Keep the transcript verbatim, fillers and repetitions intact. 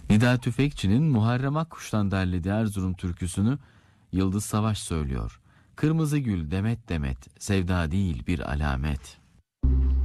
Nida Tüfekçi'nin Muharrem Akkuş'tan derlediği Erzurum türküsünü Yıldız Savaş söylüyor. Kırmızı gül demet demet, sevda değil bir alamet.